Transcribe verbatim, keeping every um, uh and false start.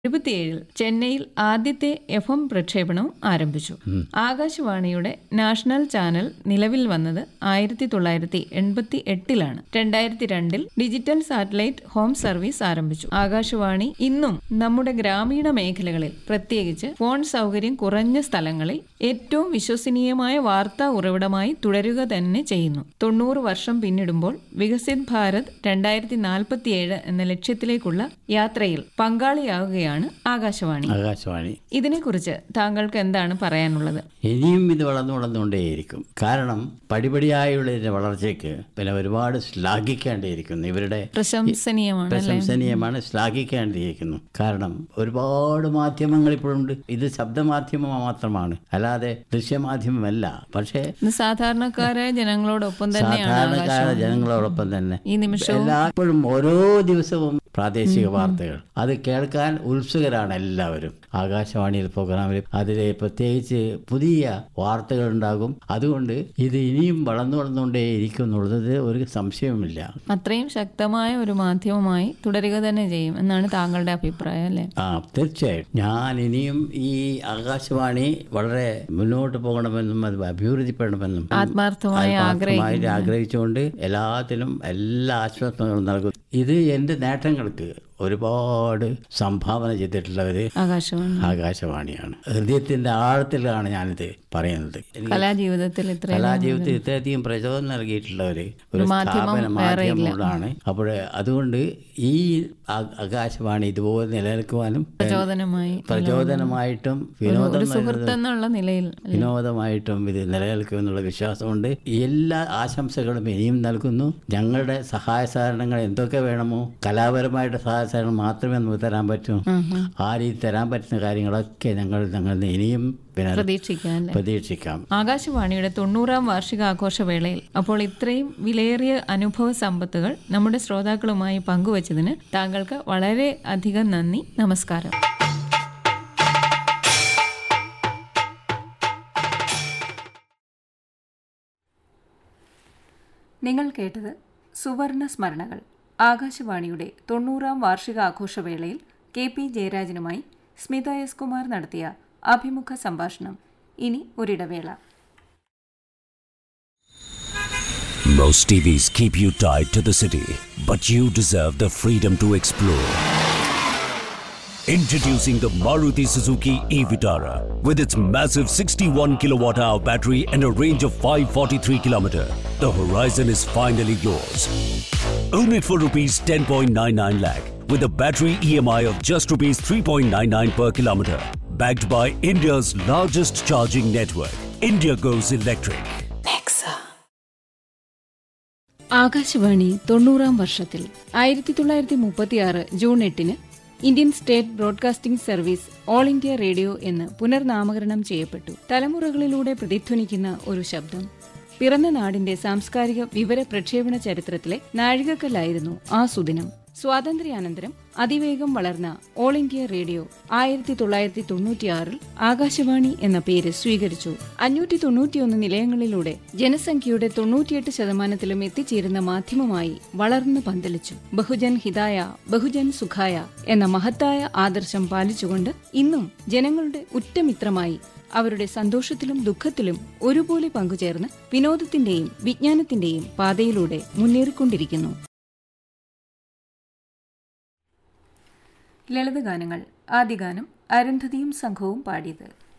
എഴുപത്തിയേഴിൽ ചെന്നൈയിൽ ആദ്യത്തെ F M പ്രക്ഷേപണവും ആരംഭിച്ചു. ആകാശവാണിയുടെ നാഷണൽ ചാനൽ നിലവിൽ വന്നത് ആയിരത്തി തൊള്ളായിരത്തി എൺപത്തി എട്ടിലാണ്. രണ്ടായിരത്തി രണ്ടിൽ ഡിജിറ്റൽ സാറ്റലൈറ്റ് ഹോം സർവീസ് ആരംഭിച്ചു. ആകാശവാണി ഇന്നും നമ്മുടെ ഗ്രാമീണ മേഖലകളിൽ, പ്രത്യേകിച്ച് ഫോൺ സൗകര്യം കുറഞ്ഞ സ്ഥലങ്ങളിൽ ഏറ്റവും വിശ്വസനീയമായ വാർത്താ ഉറവിടമായി തുടരുക തന്നെ ചെയ്യുന്നു. തൊണ്ണൂറ് വർഷം പിന്നിടുമ്പോൾ വികസിത് ഭാരത് രണ്ടായിരത്തി നാൽപ്പത്തിയേഴ് എന്ന ലക്ഷ്യത്തിലേക്കുള്ള യാത്രയിൽ പങ്കാളിയാവുകയാണ് ആകാശവാണി. ആകാശവാണി ഇതിനെക്കുറിച്ച് താങ്കൾക്ക് എന്താണ് പറയാനുള്ളത്? ഇനിയും ഇത് വളർന്നു വളർന്നുകൊണ്ടേയിരിക്കും. കാരണം പടിപടിയായുള്ള ഇതിന്റെ വളർച്ചയ്ക്ക് പിന്നെ ഒരുപാട് ശ്ലാഘിക്കേണ്ടിയിരിക്കുന്നു. ഇവരുടെ പ്രശംസനീയമാണ് പ്രശംസനീയമാണ് ശ്ലാഘിക്കേണ്ടിയിരിക്കുന്നു. കാരണം ഒരുപാട് മാധ്യമങ്ങൾ ഇപ്പോഴുണ്ട്. ഇത് ശബ്ദമാധ്യമം മാത്രമാണ്, അല്ലാതെ ദൃശ്യമാധ്യമമല്ല. പക്ഷേ സാധാരണക്കാരായ ജനങ്ങളോടൊപ്പം തന്നെയാണ് സാധാരണക്കാരായ ജനങ്ങളോടൊപ്പം തന്നെ ഈ നിമിഷവും എല്ലായ്പ്പോഴും ഓരോ ദിവസവും പ്രാദേശിക വാർത്തകൾ അത് കേൾക്കാൻ ഉത്സുകരാണ് എല്ലാവരും. ആകാശവാണിയിൽ പ്രോഗ്രാമിൽ അതിലെ പ്രത്യേകിച്ച് പുതിയ വാർത്തകൾ ഉണ്ടാകും. അതുകൊണ്ട് ഇത് ഇനിയും വളർന്നു വളർന്നുകൊണ്ടേ ഇരിക്കും എന്നുള്ളത് ഒരു സംശയവുമില്ല. അത്രയും ശക്തമായ ഒരു മാധ്യമമായി തുടരുക തന്നെ ചെയ്യും എന്നാണ് താങ്കളുടെ അഭിപ്രായം, അല്ലേ? ആ, തീർച്ചയായും. ഞാൻ ഇനിയും ഈ ആകാശവാണി വളരെ മുന്നോട്ട് പോകണമെന്നും അത് അഭിവൃദ്ധിപ്പെടണമെന്നും ആത്മാർത്ഥമായി ആഗ്രഹിച്ചുകൊണ്ട് എല്ലാത്തിനും എല്ലാ ആശ്വാസങ്ങളും നൽകും. ഇത് എന്റെ നേട്ടങ്ങൾക്ക് ഒരുപാട് സംഭാവന ചെയ്തിട്ടുള്ളവര് ആകാശവാണി ആകാശവാണിയാണ്. ഹൃദയത്തിന്റെ ആഴത്തിലാണ് ഞാനിത് പറയുന്നത്. കലാജീവിതത്തിൽ കലാജീവിതത്തിൽ ഇത്രയധികം പ്രചോദനം നൽകിയിട്ടുള്ളവര് ഒരു സ്ഥാപന മാധ്യമങ്ങളാണ്. അപ്പോൾ അതുകൊണ്ട് ഈ ആകാശവാണി ഇതുപോലെ നിലനിൽക്കുവാനും പ്രചോദനമായി പ്രചോദനമായിട്ടും വിനോദം എന്നുള്ള നിലയിൽ വിനോദമായിട്ടും ഇത് നിലനിൽക്കുമെന്നുള്ള വിശ്വാസമുണ്ട്. എല്ലാ ആശംസകളും ഇനിയും നൽകുന്നു. ഞങ്ങളുടെ സഹായ സഹകരണങ്ങൾ എന്തൊക്കെ വേണമോ, കലാപരമായിട്ട് സഹായ സഹകരണം മാത്രമേ നമുക്ക് തരാൻ പറ്റൂ. ആ രീതി തരാൻ പറ്റുന്ന കാര്യങ്ങളൊക്കെ ഞങ്ങൾ ഞങ്ങൾ ഇനിയും പ്രതീക്ഷിക്കാം പ്രതീക്ഷിക്കാം ആകാശവാണിയുടെ തൊണ്ണൂറാം വാർഷികാഘോഷവേളയിൽ അപ്പോൾ ഇത്രയും വിലയേറിയ അനുഭവ സമ്പത്തുകൾ നമ്മുടെ ശ്രോതാക്കളുമായി പങ്കുവച്ചതിന് താങ്കൾക്ക് വളരെ അധികം നന്ദി. നമസ്കാരം. നിങ്ങൾ കേട്ടത് സുവർണ സ്മരണകൾ. ആകാശവാണിയുടെ തൊണ്ണൂറാം വാർഷികാഘോഷവേളയിൽ K P ജയരാജനുമായി Smitha S Kumar നടത്തിയ അഭിമുഖ സംഭാഷണം. ഇനി ഒരിടവേള. Most T Vs keep you tied to the city, but you deserve the freedom to explore. Introducing the Maruti Suzuki e-Vitara with its massive sixty-one kilowatt hour battery and a range of five hundred forty-three kilometers. The horizon is finally yours. Own it for rupees ten point nine nine lakh with a battery E M I of just rupees three point nine nine per kilometer. Backed by India's largest charging network. India goes electric. Nexa. Akashvani തൊണ്ണൂറാം വർഷത്തിൽ ആയിരത്തി തൊള്ളായിരത്തി മുപ്പത്തിയാറ് June എട്ടിന് Indian state broadcasting service all India radio എന്ന് പുനർനാമകരണം ചെയ്യപ്പെട്ടു. തലമുറകളിലൂടെ പ്രതിധ്വനിക്കുന്ന ഒരു ശബ്ദം. പിറന്ന നാടിന്റെ സാംസ്കാരിക വിവര പ്രക്ഷേപണ ചരിത്രത്തിലെ നാഴികക്കല്ലായിരുന്നു ആ സുദിനം. സ്വാതന്ത്ര്യാനന്തരം അതിവേഗം വളർന്ന ഓൾ ഇന്ത്യ റേഡിയോ ആയിരത്തി തൊള്ളായിരത്തി തൊണ്ണൂറ്റിയാറിൽ ആകാശവാണി എന്ന പേര് സ്വീകരിച്ചു. അഞ്ഞൂറ്റി തൊണ്ണൂറ്റിയൊന്ന് നിലയങ്ങളിലൂടെ ജനസംഖ്യയുടെ തൊണ്ണൂറ്റിയെട്ട് ശതമാനത്തിലും എത്തിച്ചേരുന്ന മാധ്യമമായി വളർന്നു പന്തലിച്ചു. ബഹുജൻ ഹിതായ ബഹുജൻ സുഖായ എന്ന മഹത്തായ ആദർശം പാലിച്ചുകൊണ്ട് ഇന്നും ജനങ്ങളുടെ ഉറ്റമിത്രമായി അവരുടെ സന്തോഷത്തിലും ദുഃഖത്തിലും ഒരുപോലെ പങ്കുചേർന്ന് വിനോദത്തിന്റെയും വിജ്ഞാനത്തിന്റെയും പാതയിലൂടെ മുന്നേറിക്കൊണ്ടിരിക്കുന്നു. ലളിതഗാനങ്ങൾ. ആദ്യ ഗാനം അരുന്ധതിയും സംഘവും പാടിയത്.